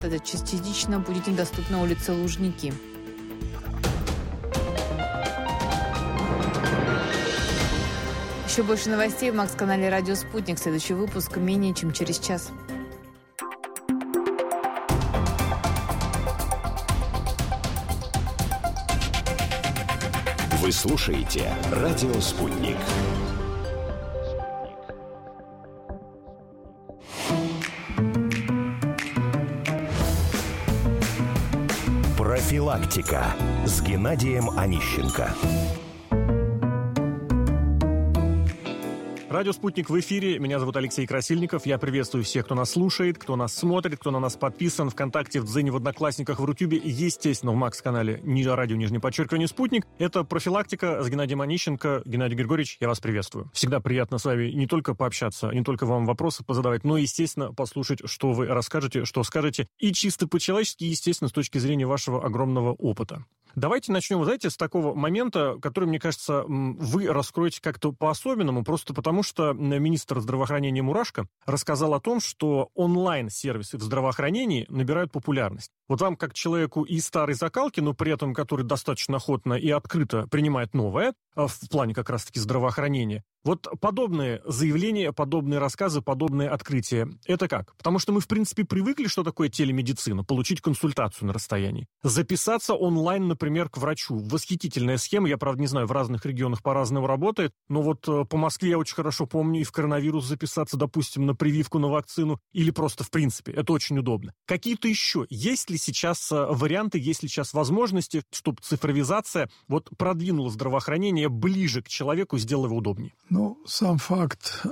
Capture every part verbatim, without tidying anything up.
Это частично будет недоступна улица Лужники. Еще больше новостей в Макс-канале «Радио Спутник». Следующий выпуск менее чем через час. Вы слушаете «Радио Спутник». Профилактика с Геннадием Онищенко. Радио «Спутник» в эфире. Меня зовут Алексей Красильников. Я приветствую всех, кто нас слушает, кто нас смотрит, кто на нас подписан ВКонтакте, в Дзене, в Одноклассниках, в Рутюбе и, естественно, в Макс-канале радио нижнее подчеркивание «Спутник». Это «Профилактика» с Геннадием Онищенко. Геннадий Григорьевич, я вас приветствую. Всегда приятно с вами не только пообщаться, не только вам вопросы позадавать, но, естественно, послушать, что вы расскажете, что скажете. И чисто по-человечески, естественно, с точки зрения вашего огромного опыта. Давайте начнем, вы знаете, с такого момента, который, мне кажется, вы раскроете как-то по-особенному, просто потому что министр здравоохранения Мурашко рассказал о том, что онлайн-сервисы в здравоохранении набирают популярность. Вот вам, как человеку из старой закалки, но при этом который достаточно охотно и открыто принимает новое, в плане как раз-таки здравоохранения, вот подобные заявления, подобные рассказы, подобные открытия, это как? Потому что мы, в принципе, привыкли, что такое телемедицина, получить консультацию на расстоянии. Записаться онлайн, например, к врачу. Восхитительная схема, я, правда, не знаю, в разных регионах по-разному работает, но вот по Москве я очень хорошо помню и в коронавирус записаться, допустим, на прививку, на вакцину, или просто в принципе, это очень удобно. Какие-то еще, есть ли сейчас варианты, есть ли сейчас возможности, чтобы цифровизация вот продвинула здравоохранение ближе к человеку, сделала его удобнее? Ну, сам факт,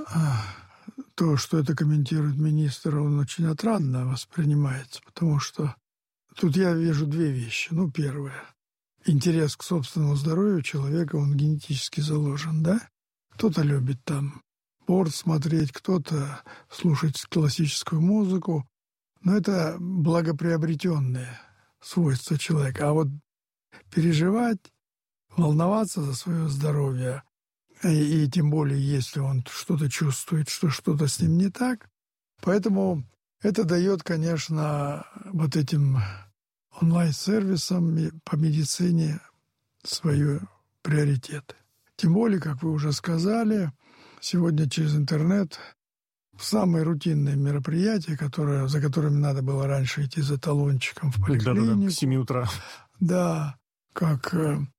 то, что это комментирует министр, он очень отрадно воспринимается, потому что тут я вижу две вещи. Ну, первое, интерес к собственному здоровью человека, он генетически заложен, да? Кто-то любит там спорт смотреть, кто-то слушать классическую музыку, но это благоприобретенные свойства человека. А вот переживать, волноваться за свое здоровье, И, и тем более, если он что-то чувствует, что что-то с ним не так. Поэтому это дает, конечно, вот этим онлайн-сервисам по медицине свои приоритеты. Тем более, как вы уже сказали, сегодня через интернет самые рутинные мероприятия, которые, за которыми надо было раньше идти за талончиком в поликлинику. Да-да-да, к семи утра. Да, как...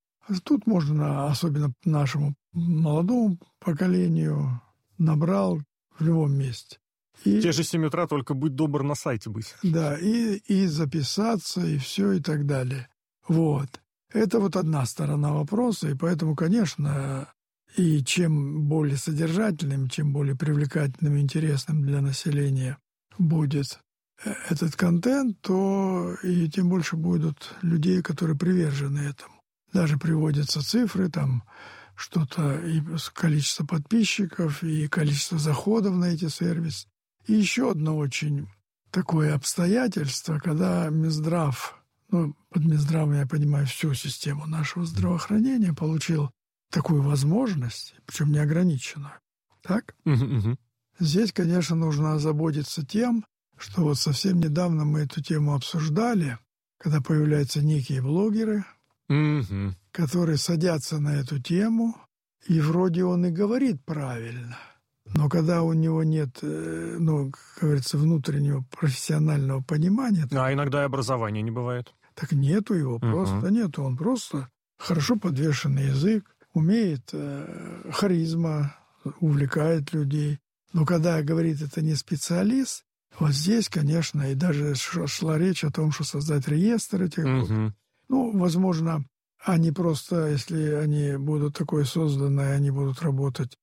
Тут можно, особенно нашему молодому поколению, набрал в любом месте. И, те же семь утра, только будь добр на сайте быть. Да, и, и записаться, и все, и так далее. Вот. Это вот одна сторона вопроса, и поэтому, конечно, и чем более содержательным, чем более привлекательным и интересным для населения будет этот контент, то и тем больше будут людей, которые привержены этому. Даже приводятся цифры, там что-то, и количество подписчиков, и количество заходов на эти сервисы. И еще одно очень такое обстоятельство, когда Минздрав, ну, под Минздравом я понимаю всю систему нашего здравоохранения, получил такую возможность, причем неограниченную. Так? Uh-huh. Здесь, конечно, нужно озаботиться тем, что вот совсем недавно мы эту тему обсуждали, когда появляются некие блогеры, Mm-hmm. которые садятся на эту тему, и вроде он и говорит правильно, но когда у него нет, ну, как говорится, внутреннего профессионального понимания... А иногда и образования не бывает. Так нету его, Uh-huh. просто нету. Он просто хорошо подвешенный язык, умеет, э, харизма, увлекает людей. Но когда говорит это не специалист, вот здесь, конечно, и даже шла речь о том, что создать реестр этих... Uh-huh. Ну, возможно, они просто, если они будут такое созданы, они будут работать,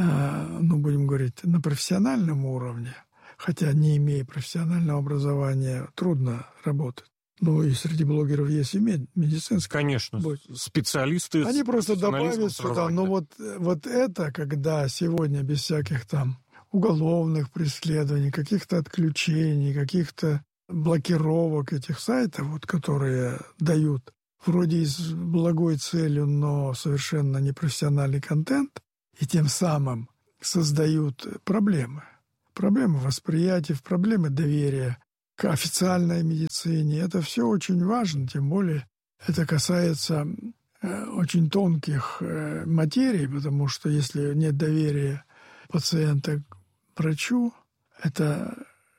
э, ну, будем говорить, на профессиональном уровне, хотя не имея профессионального образования, трудно работать. Ну, и среди блогеров есть и медицинские. Конечно, будет. Специалисты. Они просто добавят сюда, но вот, вот это, когда сегодня без всяких там уголовных преследований, каких-то отключений, каких-то блокировок этих сайтов, вот, которые дают вроде и с благой целью, но совершенно непрофессиональный контент, и тем самым создают проблемы. Проблемы восприятия, проблемы доверия к официальной медицине. Это все очень важно, тем более это касается э, очень тонких э, материй, потому что если нет доверия пациента к врачу, это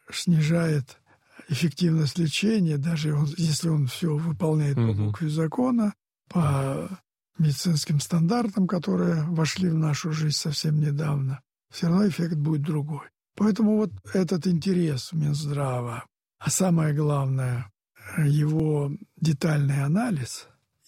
снижает эффективность лечения, даже если он все выполняет по букве закона, по медицинским стандартам, которые вошли в нашу жизнь совсем недавно, все равно эффект будет другой. Поэтому вот этот интерес Минздрава, а самое главное, его детальный анализ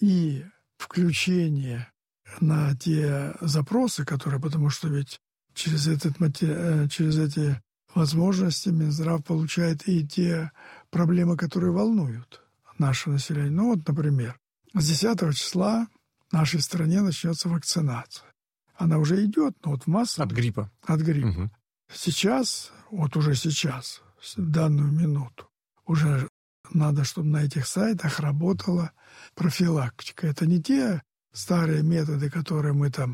и включение на те запросы, которые, потому что ведь через, этот, через эти возможности Минздрав получает и те проблемы, которые волнуют наше население. Ну вот, например, с десятого числа в нашей стране начнется вакцинация. Она уже идет, но вот в массовом... От гриппа. От гриппа. Угу. Сейчас, вот уже сейчас, в данную минуту, уже надо, чтобы на этих сайтах работала профилактика. Это не те старые методы, которые мы там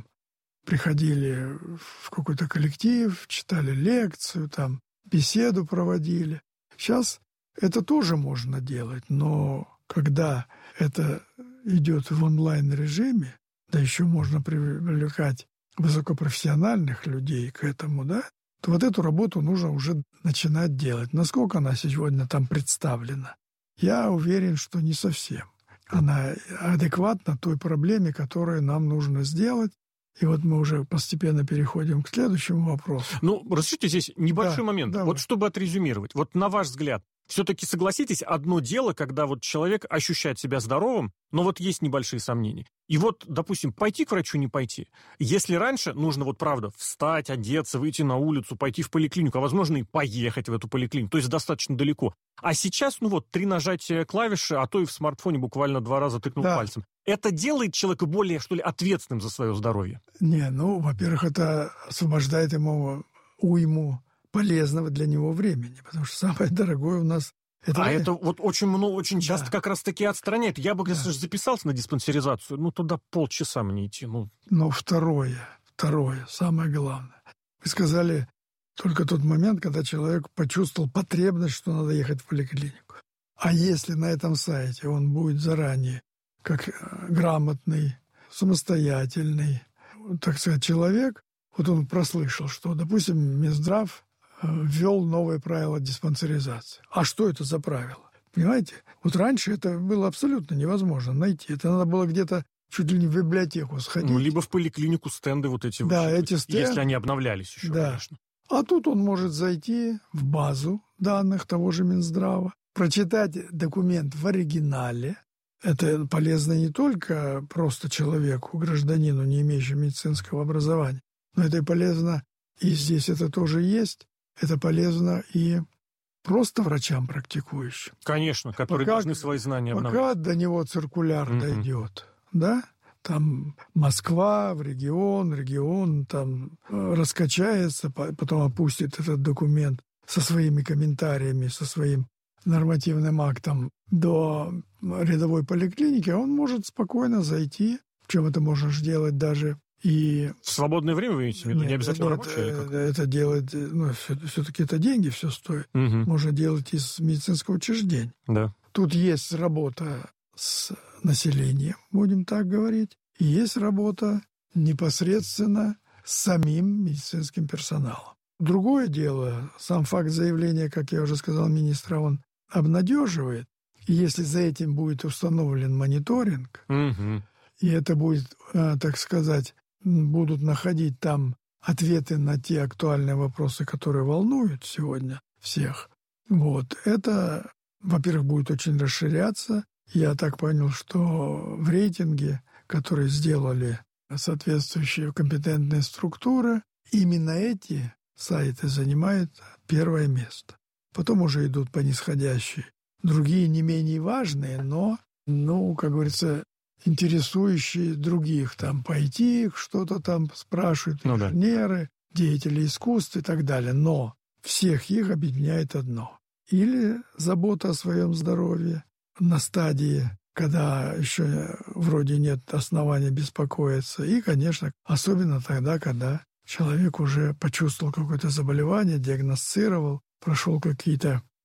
приходили в какой-то коллектив, читали лекцию, там беседу проводили. Сейчас это тоже можно делать, но когда это идет в онлайн-режиме, да еще можно привлекать высокопрофессиональных людей к этому, да, то вот эту работу нужно уже начинать делать. Насколько она сегодня там представлена? Я уверен, что не совсем. Она адекватна той проблеме, которую нам нужно сделать. И вот мы уже постепенно переходим к следующему вопросу. Ну, разрешите здесь небольшой да, момент. давай. Вот чтобы отрезюмировать. Вот на ваш взгляд, все-таки согласитесь, одно дело, когда вот человек ощущает себя здоровым, но вот есть небольшие сомнения. И вот, допустим, пойти к врачу, не пойти. Если раньше нужно вот правда встать, одеться, выйти на улицу, пойти в поликлинику, а возможно и поехать в эту поликлинику, то есть достаточно далеко. А сейчас, ну вот, три нажатия клавиши, а то и в смартфоне буквально два раза тыкнул да. пальцем. Это делает человека более, что ли, ответственным за свое здоровье? Не, ну, во-первых, это освобождает ему уйму полезного для него времени, потому что самое дорогое у нас... Это... А это вот очень много, очень часто да. как раз-таки отстраняет. Я бы, да. если же записался на диспансеризацию, ну, туда полчаса мне идти. Ну. Но второе, второе, самое главное. Вы сказали только тот момент, когда человек почувствовал потребность, что надо ехать в поликлинику. А если на этом сайте он будет заранее как грамотный, самостоятельный, так сказать, человек, вот он прослышал, что, допустим, Минздрав ввел новые правила диспансеризации. А что это за правила? Понимаете? Вот раньше это было абсолютно невозможно найти. Это надо было где-то чуть ли не в библиотеку сходить. Ну, либо в поликлинику стенды вот эти. Да, вот, эти стенды. Если они обновлялись еще, да. конечно. А тут он может зайти в базу данных того же Минздрава, прочитать документ в оригинале. Это полезно не только просто человеку, гражданину, не имеющему медицинского образования, но это и полезно, и здесь это тоже есть, это полезно и просто врачам практикующим. Конечно, которые пока, должны свои знания пока обновлять. Пока до него циркуляр mm-hmm. дойдет, да, там Москва, в регион, регион там раскачается, потом опустит этот документ со своими комментариями, со своим нормативным актом до рядовой поликлиники, он может спокойно зайти, в чем это можно делать даже и... В свободное время, вы имеете в виду, не обязательно нет, рабочее? Это, это делать, ну, все-таки это деньги все стоит. Угу. Можно делать из медицинского учреждения. Да. Тут есть работа с населением, будем так говорить, и есть работа непосредственно с самим медицинским персоналом. Другое дело, сам факт заявления, как я уже сказал, министра, он обнадеживает. И если за этим будет установлен мониторинг, угу. и это будет, так сказать, будут находить там ответы на те актуальные вопросы, которые волнуют сегодня всех, вот, это, во-первых, будет очень расширяться. Я так понял, что в рейтинге, который сделали соответствующие компетентные структуры, именно эти сайты занимают первое место. Потом уже идут по нисходящей. Другие не менее важные, но, ну, как говорится, интересующие других. Там пойти, что-то там спрашивают ну, инженеры, да. деятели искусств и так далее. Но всех их объединяет одно. Или забота о своем здоровье на стадии, когда еще вроде нет основания беспокоиться. И, конечно, особенно тогда, когда человек уже почувствовал какое-то заболевание, диагностировал, прошел какие-то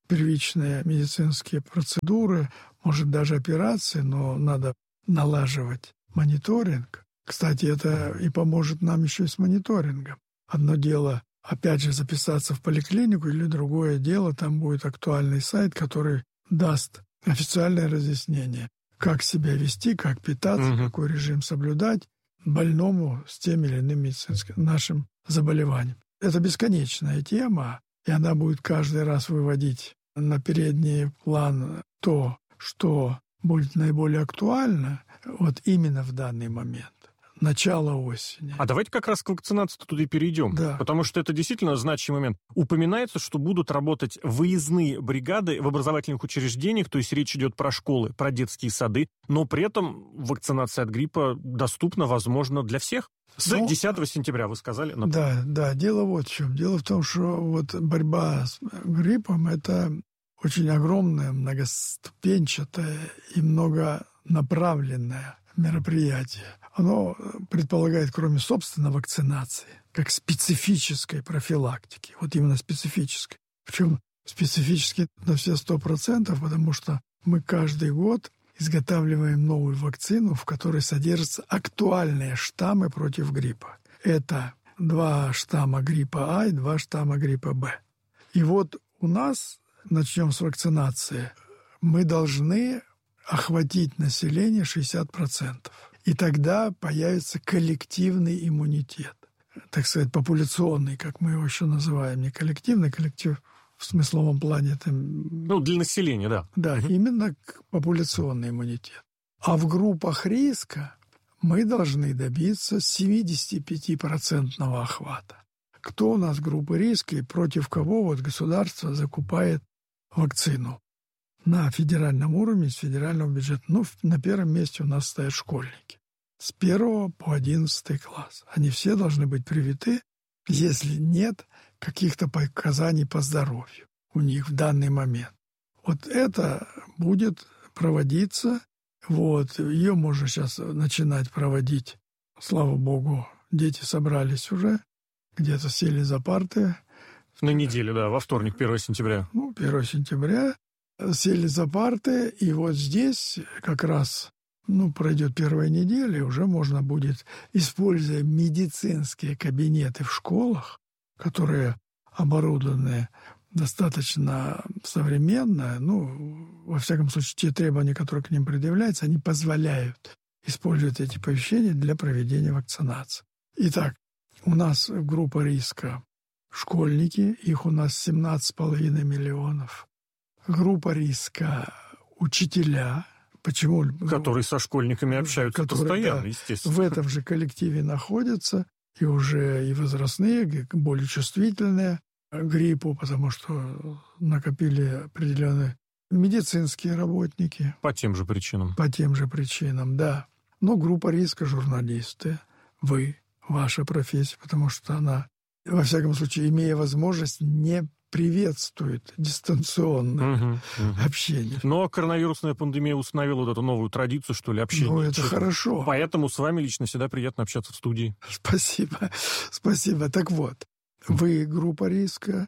первичные медицинские процедуры, может, даже операции, но надо налаживать мониторинг. Кстати, это и поможет нам еще и с мониторингом. Одно дело, опять же, записаться в поликлинику, или другое дело, там будет актуальный сайт, который даст официальное разъяснение, как себя вести, как питаться, угу. какой режим соблюдать больному с тем или иным медицинским нашим заболеванием. Это бесконечная тема, и она будет каждый раз выводить на передний план то, что будет наиболее актуально вот именно в данный момент. Начало осени. А давайте как раз к вакцинации туда и перейдем. Да. Потому что это действительно значимый момент. Упоминается, что будут работать выездные бригады в образовательных учреждениях, то есть речь идет про школы, про детские сады, но при этом вакцинация от гриппа доступна, возможно, для всех. С ну, десятого сентября, вы сказали? Например. Да, да. Дело вот в чем. Дело в том, что вот борьба с гриппом – это очень огромное, многоступенчатое и многонаправленное мероприятие. Оно предполагает, кроме, собственно, вакцинации, как специфической профилактики, вот именно специфической. Причем специфически на все сто процентов, потому что мы каждый год изготавливаем новую вакцину, в которой содержатся актуальные штаммы против гриппа. Это два штамма гриппа А и два штамма гриппа Б. И вот у нас, начнем с вакцинации, мы должны охватить население шестьдесят процентов. И тогда появится коллективный иммунитет. Так сказать, популяционный, как мы его еще называем. Не коллективный, коллектив в смысловом плане. Это... Ну, для населения, да. Да, угу. Именно популяционный иммунитет. А в группах риска мы должны добиться семьдесят пять процентов охвата. Кто у нас группа риска и против кого вот государство закупает вакцину? На федеральном уровне, с федерального бюджета. Ну, на первом месте у нас стоят школьники. С первого по одиннадцатый класс. Они все должны быть привиты, если нет каких-то показаний по здоровью у них в данный момент. Вот это будет проводиться. Вот. Ее можно сейчас начинать проводить. Слава богу, дети собрались уже. Где-то сели за парты. На неделю, да, во вторник, первого сентября. Ну, первого сентября. Сели за парты, и вот здесь как раз, ну, пройдет первая неделя, и уже можно будет, используя медицинские кабинеты в школах, которые оборудованы достаточно современно, ну, во всяком случае, те требования, которые к ним предъявляются, они позволяют использовать эти помещения для проведения вакцинации. Итак, у нас группа риска школьники, их у нас семнадцать с половиной миллионов. Группа риска учителя. Почему? Которые со школьниками общаются которые, постоянно, да, естественно. В этом же коллективе находятся и уже и возрастные, более чувствительные к гриппу, потому что накопили определенные медицинские работники. По тем же причинам. По тем же причинам, да. Но группа риска журналисты, вы, ваша профессия, потому что она, во всяком случае, имея возможность, не приветствует дистанционное угу, угу. общение. Но коронавирусная пандемия установила вот эту новую традицию, что ли, общения. Ну, это хорошо. Поэтому с вами лично всегда приятно общаться в студии. Спасибо, спасибо. Так вот, вы группа риска,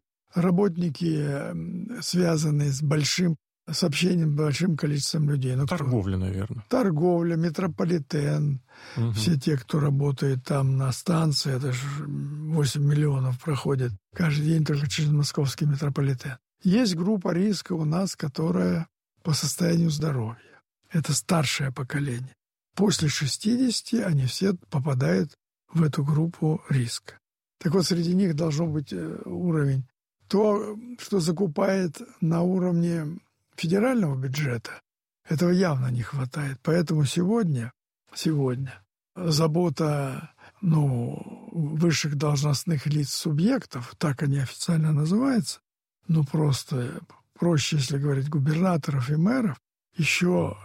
работники, связанные с большим с общением с большим количеством людей. Ну, торговля, кто? наверное. Торговля, метрополитен, угу. все те, кто работает там на станции, это же восемь миллионов проходит каждый день только через московский метрополитен. Есть группа риска у нас, которая по состоянию здоровья. Это старшее поколение. После шестидесяти они все попадают в эту группу риска. Так вот, среди них должен быть уровень. То, что закупает на уровне федерального бюджета, этого явно не хватает. Поэтому сегодня, сегодня забота ну, высших должностных лиц субъектов, так они официально называются, ну просто проще, если говорить, губернаторов и мэров, еще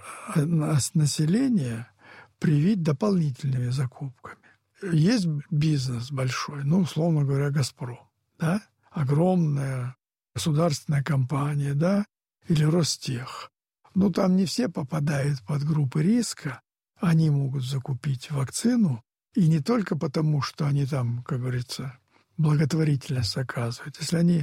население привить дополнительными закупками. Есть бизнес большой, ну, условно говоря, «Газпром», да, огромная государственная компания, да, или Ростех. Но там не все попадают под группы риска. Они могут закупить вакцину, и не только потому, что они там, как говорится, благотворительность оказывают. Если они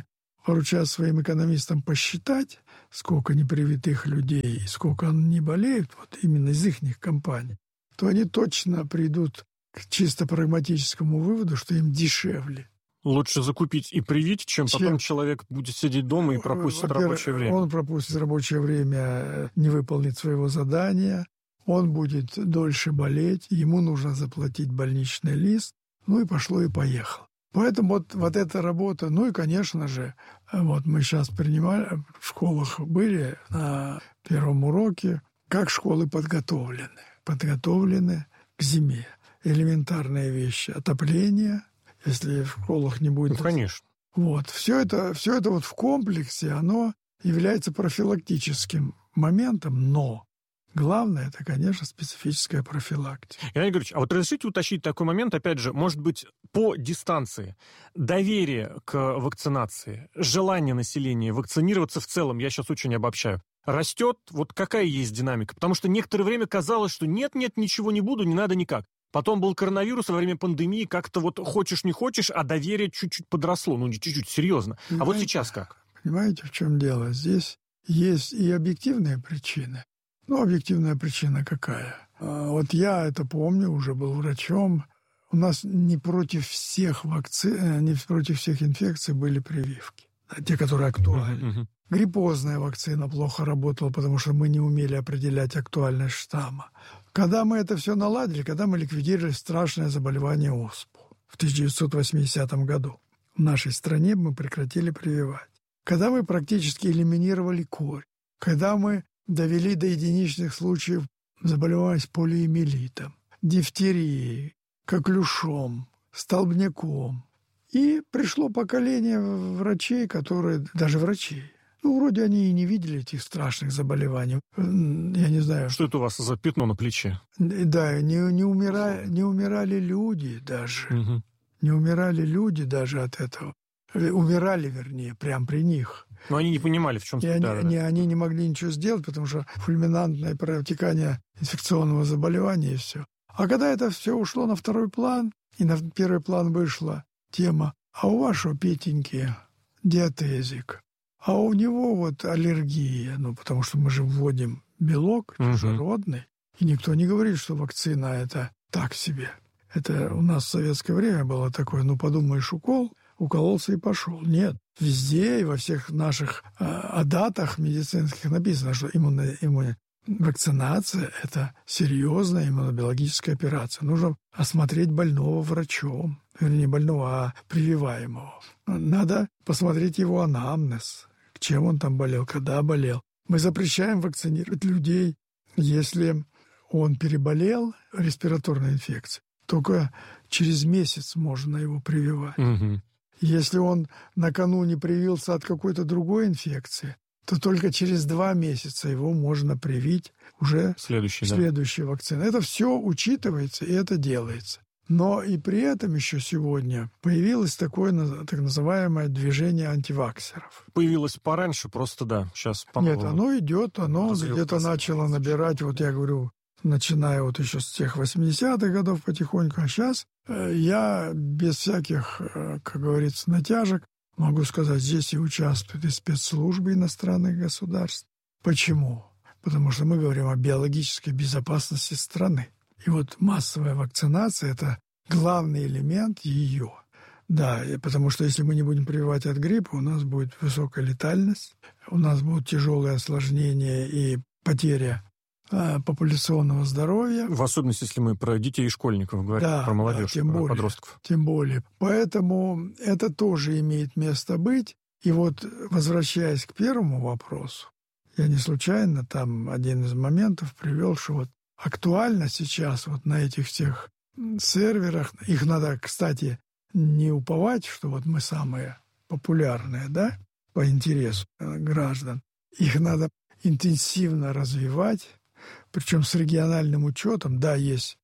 поручат своим экономистам посчитать, сколько непривитых людей и сколько они не болеют, вот именно из их компаний, то они точно придут к чисто прагматическому выводу, что им дешевле. Лучше закупить и привить, чем, чем потом человек будет сидеть дома и пропустит рабочее время. Он пропустит рабочее время, не выполнит своего задания, он будет дольше болеть, ему нужно заплатить больничный лист, ну и пошло и поехало. Поэтому вот, вот эта работа, ну и, конечно же, вот мы сейчас принимали, в школах были на первом уроке, как школы подготовлены. Подготовлены к зиме. Элементарные вещи. Отопление, если в школах не будет... Ну, конечно. Вот. Все это, все это вот в комплексе, оно является профилактическим моментом, но главное, это, конечно, специфическая профилактика. Геннадий Григорьевич, а вот разрешите уточнить такой момент, опять же, может быть, по дистанции. Доверие к вакцинации, желание населения вакцинироваться в целом, я сейчас очень обобщаю, растет? Вот какая есть динамика? Потому что некоторое время казалось, что нет-нет, ничего не буду, не надо никак. Потом был коронавирус, во время пандемии как-то вот хочешь не хочешь, а доверие чуть-чуть подросло. Ну, не чуть-чуть, серьезно. Понимаете, а вот сейчас как? Понимаете, в чем дело? Здесь есть и объективные причины. Ну, объективная причина какая? Вот я это помню, уже был врачом. У нас не против всех вакцин, не против всех инфекций были прививки. Те, которые актуальны. Uh-huh. Гриппозная вакцина плохо работала, потому что мы не умели определять актуальность штамма. Когда мы это все наладили, когда мы ликвидировали страшное заболевание оспу в тысяча девятьсот восьмидесятом году, в нашей стране мы прекратили прививать. Когда мы практически элиминировали корь, когда мы довели до единичных случаев заболеваемость полиомиелитом, дифтерией, коклюшом, столбняком. И пришло поколение врачей, которые, даже врачей, ну, вроде они и не видели этих страшных заболеваний. Я не знаю. Что это у вас за пятно на плече? Да, не, не, умира, не умирали люди даже. Угу. Не умирали люди даже от этого. Умирали, вернее, прямо при них. Но они не понимали, в чем суть. Они, да, не, да. они не могли ничего сделать, потому что фульминантное протекание инфекционного заболевания и все. А когда это все ушло на второй план, и на первый план вышла тема, а у вашего Петеньки диатезик, а у него вот аллергия, ну, потому что мы же вводим белок чужеродный, угу. И никто не говорит, что вакцина это так себе. Это у нас в советское время было такое, ну, подумаешь, укол, укололся и пошел. Нет, везде и во всех наших э, адатах медицинских написано, что иммуно, иммуно, вакцинация – это серьезная иммунобиологическая операция. Нужно осмотреть больного врачом, вернее, больного, а прививаемого. Надо посмотреть его анамнез, чем он там болел, когда болел. Мы запрещаем вакцинировать людей, если он переболел респираторной инфекцией. Только через месяц можно его прививать. Угу. Если он накануне привился от какой-то другой инфекции, то только через два месяца его можно привить уже следующей да. вакциной. Это все учитывается и это делается. Но и при этом еще сегодня появилось такое так называемое движение антиваксеров. Появилось пораньше, просто да, сейчас по-новому. Нет, оно идет, оно где-то начало набирать, вот я говорю, начиная вот еще с тех восьмидесятых годов потихоньку, а сейчас э, я без всяких, э, как говорится, натяжек могу сказать, здесь и участвуют и спецслужбы иностранных государств. Почему? Потому что мы говорим о биологической безопасности страны. И вот массовая вакцинация – это главный элемент ее. Да, потому что если мы не будем прививать от гриппа, у нас будет высокая летальность, у нас будут тяжелые осложнения и потеря а, популяционного здоровья. В особенности, если мы про детей и школьников говорим, да, про молодежь, да, тем про более, подростков. Тем более. Поэтому это тоже имеет место быть. И вот, возвращаясь к первому вопросу, я не случайно там один из моментов привел, что вот актуально сейчас вот на этих всех серверах, их надо, кстати, не уповать, что вот мы самые популярные, да, по интересу граждан. Их надо интенсивно развивать, причем с региональным учетом. Да, есть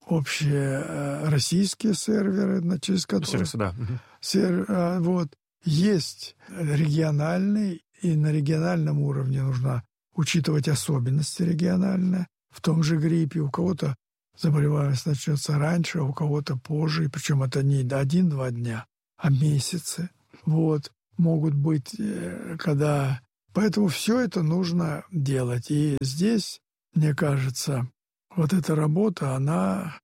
общие российские серверы, через которые... Сервисы, да. Сервер, вот. Есть региональные, и на региональном уровне нужно учитывать особенности региональные. В том же гриппе у кого-то заболеваемость начнется раньше, а у кого-то позже. И причем это не один-два дня, а месяцы. Вот. могут быть, когда... Поэтому все это нужно делать. И здесь, мне кажется, вот эта работа, она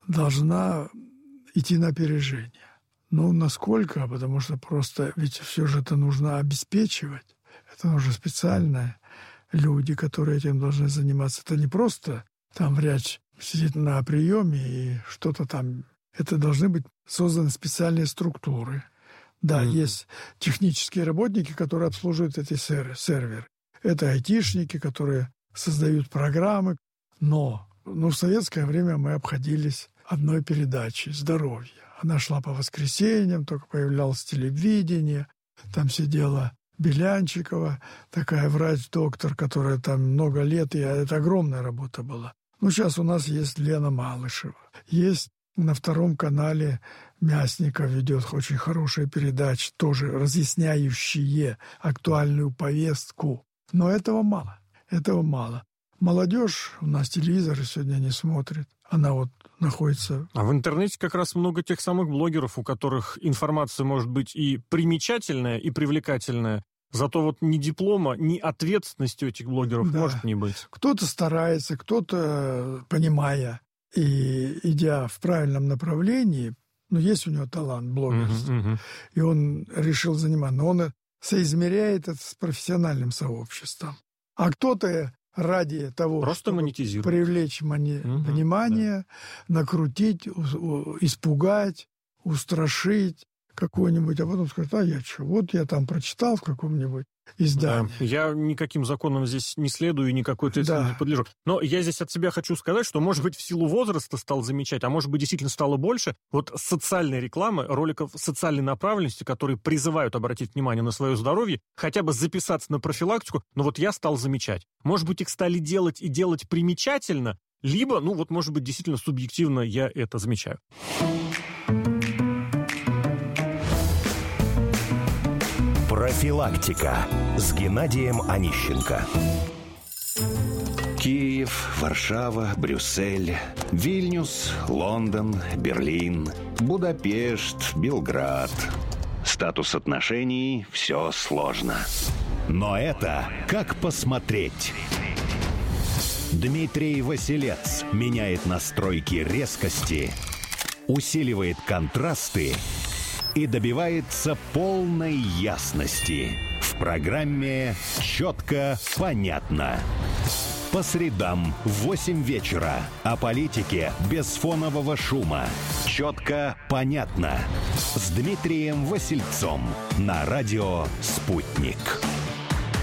должна идти на опережение. Ну, насколько? Потому что просто ведь все же это нужно обеспечивать. Это нужно специальные люди, которые этим должны заниматься. Это не просто там врач сидит на приеме и что-то там. Это должны быть созданы специальные структуры. Да, mm-hmm. есть технические работники, которые обслуживают эти серверы. Это айтишники, которые создают программы. Но ну, в советское время мы обходились одной передачей «Здоровье». Она шла по воскресеньям, только появлялось телевидение. Там сидела Белянчикова, такая врач-доктор, которая там много лет, и это огромная работа была. Ну, сейчас у нас есть Лена Малышева. Есть на втором канале Мясников ведет очень хорошие передачи, тоже разъясняющие актуальную повестку. Но этого мало, этого мало. Молодежь у нас телевизоры сегодня не смотрит. Она вот находится... А в интернете как раз много тех самых блогеров, у которых информация может быть и примечательная, и привлекательная. Зато вот ни диплома, ни ответственности у этих блогеров да. может не быть. Кто-то старается, кто-то, понимая и идя в правильном направлении, ну, есть у него талант блогерства, uh-huh, uh-huh. и он решил заниматься. Но он соизмеряет это с профессиональным сообществом. А кто-то... ради того, просто чтобы привлечь мани- угу, внимание, да. накрутить, у- испугать, устрашить какой-нибудь, а потом сказать, а я что, вот я там прочитал в каком-нибудь издании. Да. Я никаким законам здесь не следую и никакой ответственности да. не подлежу. Но я здесь от себя хочу сказать, что, может быть, в силу возраста стал замечать, а может быть, действительно стало больше, вот социальной рекламы, роликов социальной направленности, которые призывают обратить внимание на свое здоровье, хотя бы записаться на профилактику, но вот я стал замечать. Может быть, их стали делать и делать примечательно, либо, ну вот, может быть, действительно субъективно я это замечаю. Профилактика с Геннадием Онищенко. Киев, Варшава, Брюссель, Вильнюс, Лондон, Берлин, Будапешт, Белград. Статус отношений – все сложно. Но это как посмотреть. Дмитрий Василец меняет настройки резкости, усиливает контрасты и добивается полной ясности в программе «Четко, понятно». По средам в восемь вечера о политике без фонового шума. «Четко, понятно» с Дмитрием Васильцом на радио «Спутник».